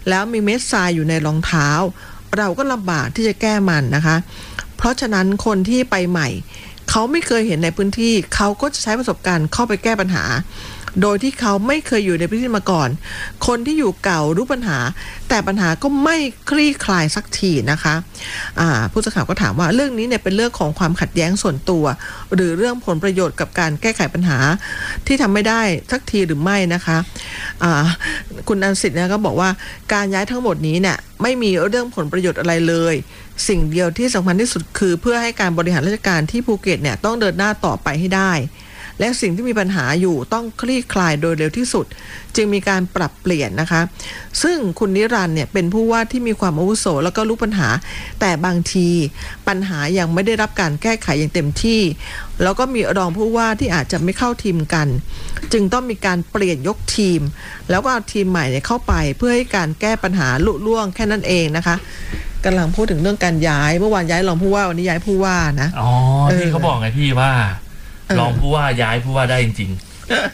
แล้วมีเม็ดทรายอยู่ในรองเท้าเราก็ลำบากที่จะแก้มันนะคะเพราะฉะนั้นคนที่ไปใหม่เขาไม่เคยเห็นในพื้นที่เขาก็จะใช้ประสบการณ์เข้าไปแก้ปัญหาโดยที่เขาไม่เคยอยู่ในพื้นที่มาก่อนคนที่อยู่เก่ารู้ปัญหาแต่ปัญหาก็ไม่คลี่คลายสักทีนะคะผู้สื่อข่าวก็ถามว่าเรื่องนี้เนี่ยเป็นเรื่องของความขัดแย้งส่วนตัวหรือเรื่องผลประโยชน์กับการแก้ไขปัญหาที่ทำไม่ได้สักทีหรือไม่นะคะคุณอันสิทธิ์เนี่ยก็บอกว่าการย้ายทั้งหมดนี้เนี่ยไม่มีเรื่องผลประโยชน์อะไรเลยสิ่งเดียวที่สำคัญที่สุดคือเพื่อให้การบริหารราชการที่ภูเก็ตเนี่ยต้องเดินหน้าต่อไปให้ได้และสิ่งที่มีปัญหาอยู่ต้องคลี่คลายโดยเร็วที่สุดจึงมีการปรับเปลี่ยนนะคะซึ่งคุณนิรันดร์เนี่ยเป็นผู้ว่าที่มีความอาวุโสแล้วก็รู้ปัญหาแต่บางทีปัญหายังไม่ได้รับการแก้ไขอย่างเต็มที่แล้วก็มีรองผู้ว่าที่อาจจะไม่เข้าทีมกันจึงต้องมีการเปลี่ยนยกทีมแล้วก็เอาทีมใหม่เนี่ยเข้าไปเพื่อให้การแก้ปัญหาลุล่วงแค่นั้นเองนะคะกำลังพูดถึงเรื่องการย้ายเมื่อวานย้ายรองผู้ว่าวันนี้ย้ายผู้ว่านะที่เขาบอกไงพี่ว่ารองผู้ว่าย้ายผู้ว่าได้จริง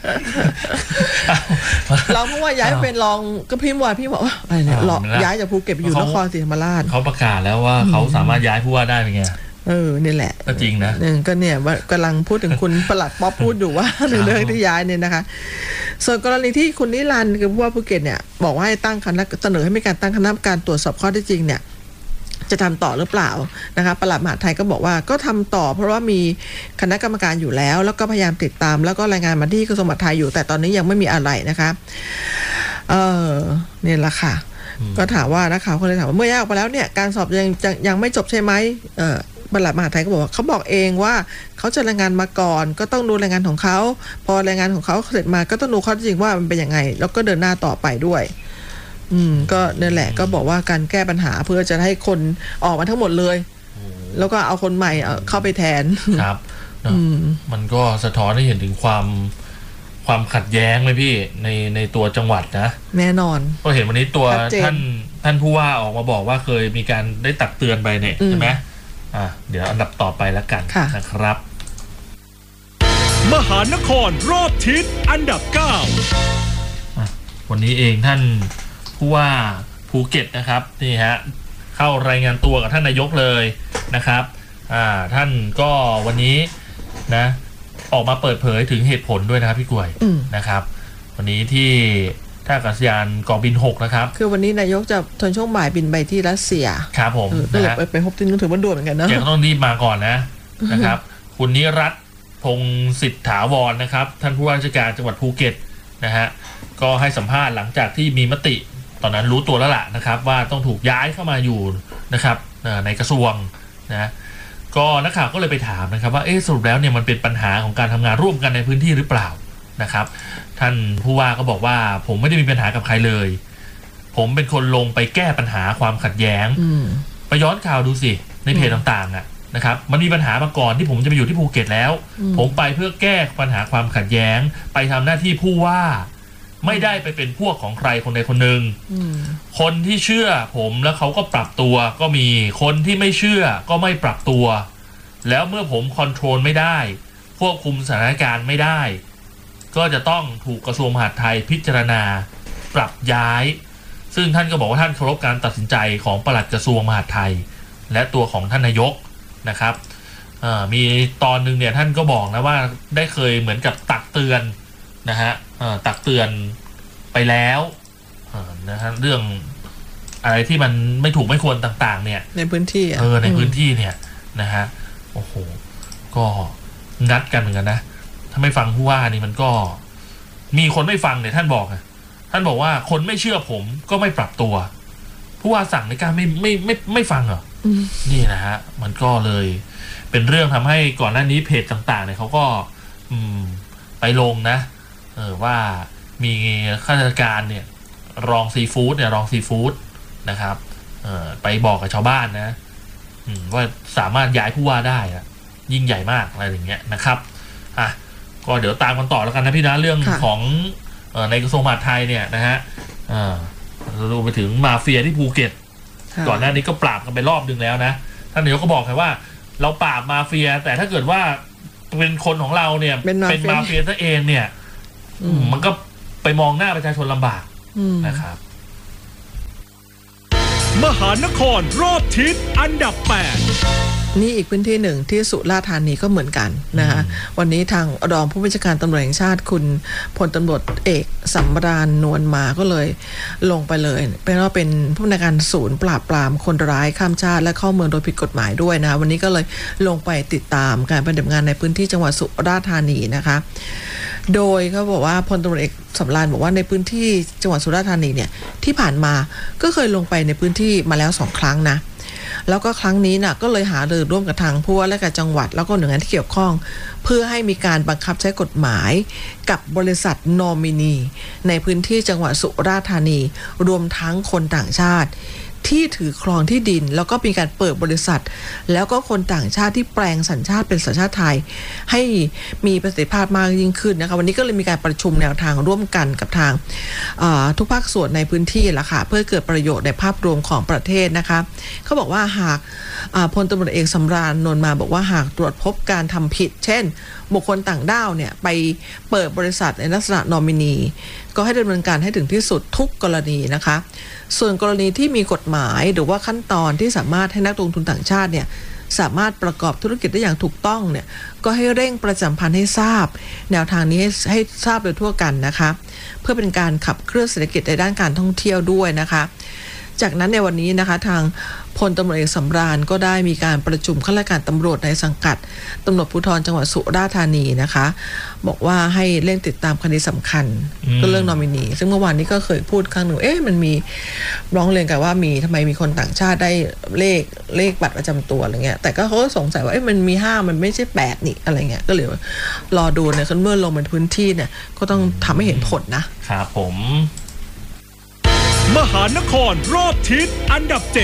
ๆรองผู้ว่าย้ายเป็นรองก็พิมพ์ว่าพี่บอกว่าอะไรเนี่ยย้ายจากภูเก็ตไปอยู่นครศรีธรรมราชเขาประกาศแล้วว่าเขาสามารถย้ายผู้ว่าได้เป็นไงนี่แหละก็จริงนะก็เนี่ยว่ากำลังพูดถึงคุณปลัดป๊อปพูดอยู่ว่าในเรื่องที่ย้ายเนี่ยนะคะส่วนกรณีที่คุณนิรันดร์คือผู้ว่าภูเก็ตเนี่ยบอกว่าให้ตั้งคณะเสนอให้มีการตั้งคณะกรรมการตรวจสอบข้อเท็จจริงเนี่ยจะทำต่อหรือเปล่านะคะปลัดมหาดไทยก็บอกว่าก็ทำต่อเพราะว่ามีคณะกรรมการอยู่แล้วแล้วก็พยายามติดตามแล้วก็รายงานมาที่กระทรวงมหาดไทยอยู่แต่ตอนนี้ยังไม่มีอะไรนะคะเนี่ยแหละค่ะก็ถามว่านักข่าวก็เลยถามว่าเมื่อย้ายออกไปแล้วเนี่ยการสอบยังไม่จบใช่ไหมปลัดมหาดไทยก็บอกว่าเขาบอกเองว่าเขาจะรายงานมาก่อนก็ต้องดูรายงานของเขาพอรายงานของเขาเสร็จมาก็ต้องดูข้อเท็จจริงว่ามันเป็นยังไงแล้วก็เดินหน้าต่อไปด้วยก็นั่นแหละก็บอกว่าการแก้ปัญหาเพื่อจะให้คนออกมาทั้งหมดเลยแล้วก็เอาคนใหม่เข้าไปแทนครับมันก็สะท้อนให้เห็นถึงความขัดแย้งเลยพี่ในตัวจังหวัดนะแน่นอนก็เห็นวันนี้ตัวท่านผู้ว่าออกมาบอกว่าเคยมีการได้ตักเตือนไปเนี่ยใช่ไหมเดี๋ยวอันดับต่อไปแล้วกันนะครับมหานครรอบทิศอันดับ9 วันนี้เองท่านผู้ว่าภูเก็ตนะครับนี่ฮะเข้ารายงานตัวกับท่านนายกเลยนะครับท่านก็วันนี้นะออกมาเปิดเผยถึงเหตุผลด้วยนะครับพี่กวยนะครับวันนี้ที่ท่าอากาศยานกองบิน6นะครับคือวันนี้นายกจะตอนช่วงบ่ายบินไปที่รัสเซียครับผมก็เลยไปพบที่นู่นถือว่าด่วนเหมือนกันนะยังต้องรีบมาก่อนนะครับคุณนิรัตน์พงศิษฐาวรนะครับท่านผู้ว่าราชการจังหวัดภูเก็ตนะฮะก็ให้สัมภาษณ์หลังจากที่มีมติตอนนั้นรู้ตัวแล้วล่ะนะครับว่าต้องถูกย้ายเข้ามาอยู่นะครับในกระทรวงนะก็นักข่าวก็เลยไปถามนะครับว่าสรุปแล้วเนี่ยมันเป็นปัญหาของการทำงานร่วมกันในพื้นที่หรือเปล่านะครับท่านผู้ว่าก็บอกว่าผมไม่ได้มีปัญหากับใครเลยผมเป็นคนลงไปแก้ปัญหาความขัดแย้งไปย้อนข่าวดูสิในเพจต่างๆนะครับมันมีปัญหามาก่อนที่ผมจะไปอยู่ที่ภูเก็ตแล้วผมไปเพื่อแก้ปัญหาความขัดแย้งไปทำหน้าที่ผู้ว่าไม่ได้ไปเป็นพวกของใครคนใดคนหนึ่งคนที่เชื่อผมแล้วเขาก็ปรับตัวก็มีคนที่ไม่เชื่อก็ไม่ปรับตัวแล้วเมื่อผมคอนโทรลไม่ได้ควบคุมสถานการณ์ไม่ได้ก็จะต้องถูกกระทรวงมหาดไทยพิจารณาปรับย้ายซึ่งท่านก็บอกว่าท่านเคารพการตัดสินใจของปลัดกระทรวงมหาดไทยและตัวของท่านนายกนะครับมีตอนนึงเนี่ยท่านก็บอกนะว่าได้เคยเหมือนกับตักเตือนนะฮะตักเตือนไปแล้วนะฮะเรื่องอะไรที่มันไม่ถูกไม่ควรต่างๆเนี่ยในพื้นที่ในพื้นที่เนี่ยนะฮะโอ้โหก็งัดกันเหมือนกันนะถ้าไม่ฟังผู้ว่านี่มันก็มีคนไม่ฟังเนี่ยท่านบอกว่าคนไม่เชื่อผมก็ไม่ปรับตัวผู้ว่าสั่งในการไม่ฟังเหรอนี่นะฮะมันก็เลยเป็นเรื่องทำให้ก่อนหน้านี้เพจต่างๆเนี่ยเขาก็ไปลงนะว่ามีข้าราชการเนี่ยรองซีฟู้ดนะครับไปบอกกับชาวบ้านนะว่าสามารถย้ายผู้ว่าได้ยิ่งใหญ่มากอะไรอย่างเงี้ยนะครับก็เดี๋ยวตามกันต่อแล้วกันนะพี่นะเรื่องของในกระทรวงมหาดไทยเนี่ยนะฮะรวมไปถึงมาเฟียที่ภูเก็ตก่อนหน้านี้ก็ปราบกันไปรอบนึงแล้วนะท่านนายกก็บอกว่าเราปราบมาเฟียแต่ถ้าเกิดว่าเป็นคนของเราเนี่ยเป็นมาเฟียซะเองเนี่ยมันก็ไปมองหน้าประชาชนลำบากนะครับหานครรอบทิศอันดับ 8 นี่อีกพื้นที่หนึ่งที่สุราษฎร์ธานีก็เหมือนกันนะคะวันนี้ทางรองผู้บัญชาการตำรวจแห่งชาติคุณพลตำรวจเอกสำราญนวลมาก็เลยลงไปเลยเป็นผู้อำนวยการศูนย์ปราบปรามคนร้ายข้ามชาติและเข้าเมืองโดยผิดกฎหมายด้วยนะวันนี้ก็เลยลงไปติดตามการปฏิบัติงานในพื้นที่จังหวัดสุราษฎร์ธานีนะคะโดยเขาบอกว่าพลตำรวจเอกสำราญบอกว่าในพื้นที่จังหวัดสุราษฎร์ธานีเนี่ยที่ผ่านมาก็เคยลงไปในพื้นที่มาแล้ว2 ครั้งนะแล้วก็ครั้งนี้ก็เลยหารือร่วมกับทางผู้ว่าและกับจังหวัดแล้วก็หน่วยงานที่เกี่ยวข้องเพื่อให้มีการบังคับใช้กฎหมายกับบริษัทนอมินีในพื้นที่จังหวัดสุราษฎร์ธานีรวมทั้งคนต่างชาติที่ถือครองที่ดินแล้วก็มีการเปิดบริษัทแล้วก็คนต่างชาติที่แปลงสัญชาติเป็นสัญชาติไทยให้มีประสิทธิภาพมากยิ่งขึ้นนะคะวันนี้ก็เลยมีการประชุมแนวทางร่วมกันกับทางทุกภาคส่วนในพื้นที่ละค่ะเพื่อเกิดประโยชน์ในภาพรวมของประเทศนะคะเขาบอกว่าหากพลตำรวจเอกสำราญนวลมาบอกว่าหากตรวจพบการทำผิดเช่นบุคคลต่างด้าวเนี่ยไปเปิดบริษัทในลักษณะนอมินีก็ให้ดำเนินการให้ถึงที่สุดทุกกรณีนะคะส่วนกรณีที่มีกฎหมายหรือว่าขั้นตอนที่สามารถให้นักลงทุนต่างชาติเนี่ยสามารถประกอบธุรกิจได้อย่างถูกต้องเนี่ยก็ให้เร่งประชาสัมพันธ์ให้ทราบแนวทางนี้ให้ทราบโดยทั่วกันนะคะเพื่อเป็นการขับเคลื่อนเศรษฐกิจในด้านการท่องเที่ยวด้วยนะคะจากนั้นในวันนี้นะคะทางพลตำรวจเอกสำราญก็ได้มีการประชุมข้าราชการตำรวจในสังกัดตำรวจภูธรจังหวัดสุราษฎร์ธานีนะคะบอกว่าให้เร่งติดตามคดีสำคัญก็เรื่องนอมินีซึ่งเมื่อวานนี้ก็เคยพูดครั้งหนึ่งมันมีร้องเรียนกันว่ามีทำไมมีคนต่างชาติได้เลขบัตรประจำตัวอะไรเงี้ยแต่ก็เขาก็สงสัยว่ามันมี5มันไม่ใช่8นี่อะไรเงี้ยก็เลยรอดูเนี่ยเมื่อลงไปพื้นที่เนี่ยก็ต้องทำให้เห็นผลนะครับผมมหานครรอบทิศอันดับ 7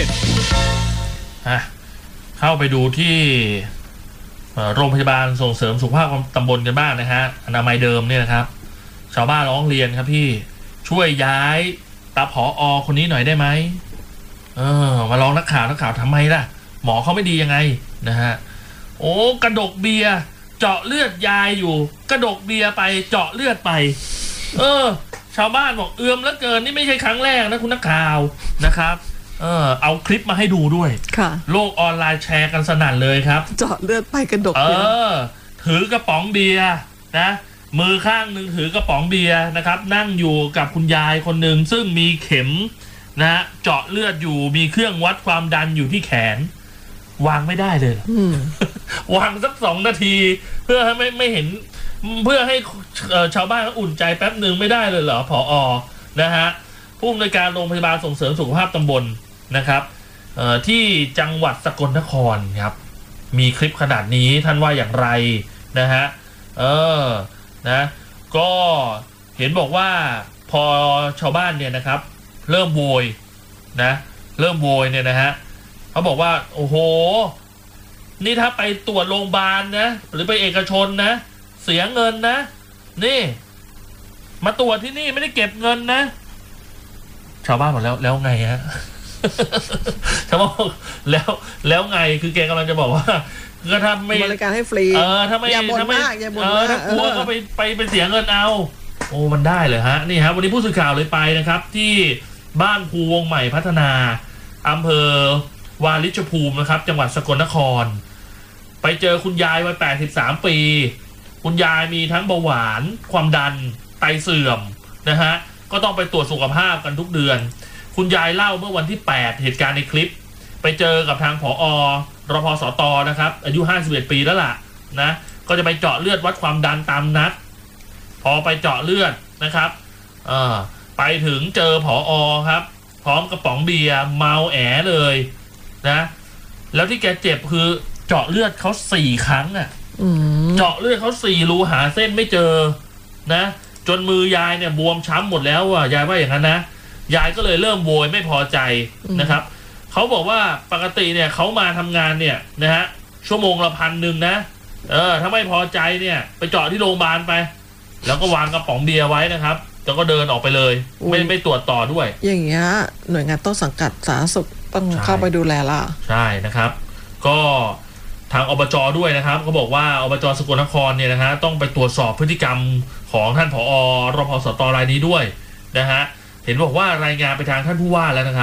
เข้าไปดูที่โรงพยาบาลส่งเสริมสุขภาพตำบลกันบ้างนะฮะอนามัยเดิมเนี่ยนะครับชาวบ้านร้องเรียนครับพี่ช่วยย้ายตาผอ.คนนี้หน่อยได้ไหมมาลองนักข่าวทำไมล่ะหมอเขาไม่ดียังไงนะฮะโอ้กระดกเบียร์เจาะเลือดยายอยู่กระดกเบียร์ไปเจาะเลือดไปชาวบ้านบอกเอื้อมเหลือเกินนี่ไม่ใช่ครั้งแรกนะคุณนักข่าวนะครับเอาคลิปมาให้ดูด้วยโลกออนไลน์แชร์กันสนั่นเลยครับเจาะเลือดไปกระดกเบียร์ถือกระป๋องเบียร์นะมือข้างหนึ่งถือกระป๋องเบียร์นะครับนั่งอยู่กับคุณยายคนหนึ่งซึ่งมีเข็มนะเจาะเลือดอยู่มีเครื่องวัดความดันอยู่ที่แขนวางไม่ได้เลย วางสัก2 นาทีเพื่อให้ไม่เห็นเพื่อให้ชาวบ้านอุ่นใจแป๊บหนึ่งไม่ได้เลยเหรอผอ.นะฮะผู้อำนวยการโรงพยาบาลส่งเสริมสุขภาพตำบลนะครับที่จังหวัดสกลนครครับมีคลิปขนาดนี้ท่านว่าอย่างไรนะฮะนะก็เห็นบอกว่าพอชาวบ้านเนี่ยนะครับเริ่มโวยเนี่ยนะฮะเขาบอกว่าโอ้โหนี่ถ้าไปตรวจโรงพยาบาลนะหรือไปเอกชนนะเสียเงินนะนี่มาตรวจที่นี่ไม่ได้เก็บเงินนะชาวบ้านบอกแล้วไงฮะ ชาวบ้านแล้วไงคือแกกำลังจะบอกว่าก็ถ้าไม่บริการให้ฟรีถ้าไม่อย่าบ่นมากถ้ากลัวก็ไปเสียเงินเอาโอ้มันได้เลยฮะนี่ฮะวันนี้ผู้สื่อข่าวเลยไปนะครับที่บ้านภูวงใหม่พัฒนาอำเภอวาริชภูมินะครับจังหวัดสกลนครไปเจอคุณยายวัย83 ปีคุณยายมีทั้งเบาหวานความดันไตเสื่อมนะฮะก็ต้องไปตรวจสุขภาพกันทุกเดือนคุณยายเล่าเมื่อวันที่8เหตุการณ์ในคลิปไปเจอกับทางผอ.รพสต.นะครับอายุ51 ปีแล้วล่ะนะก็จะไปเจาะเลือดวัดความดันตามนัดพอไปเจาะเลือดนะครับไปถึงเจอผอ.ครับพร้อมกระป๋องเบียร์เมาแอเลยนะแล้วที่แกเจ็บคือเจาะเลือดเขา4 ครั้งเจาะเลือดเขา4 รูหาเส้นไม่เจอนะจนมือยายเนี่ยบวมช้ำหมดแล้วยายว่าอย่างนั้นนะยายก็เลยเริ่มโวยไม่พอใจนะครับเขาบอกว่าปกติเนี่ยเขามาทำงานเนี่ยนะฮะชั่วโมงละ1,000นะถ้าไม่พอใจเนี่ยไปเจาะที่โรงพยาบาลไปแล้วก็วางกระป๋องเบียร์ไว้นะครับแล้วก็เดินออกไปเลยไม่ตรวจต่อด้วยอย่างเงี้ยหน่วยงานต้นสังกัดสาธารณสุขต้องเข้าไปดูแลล่ะใช่นะครับก็ทางอบจ.ด้วยนะครับเขาบอกว่าอบจ.สกลนครเนี่ยนะฮะต้องไปตรวจสอบพฤติกรรมของท่านผอ.รพสต.รายนี้ด้วยนะฮะเห็นบอกว่ารายงานไปทางท่านผู้ว่าแล้วนะครับ